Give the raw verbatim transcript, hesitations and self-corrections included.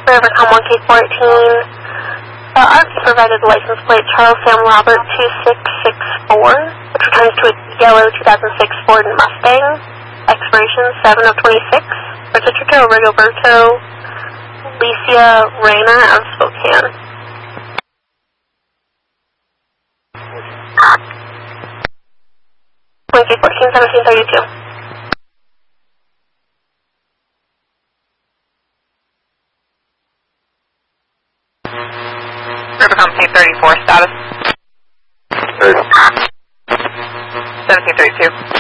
for Overcom one K fourteen. Uh, R P provided license plate Charles Sam Robert two six six four, which returns to a yellow two thousand six Ford Mustang, expiration seven of twenty-six, for Citrico Rigoberto Licia Reyna of Spokane. one K fourteen seventeen thirty-two. Overcom T thirty-four, status. seventeen thirty-two.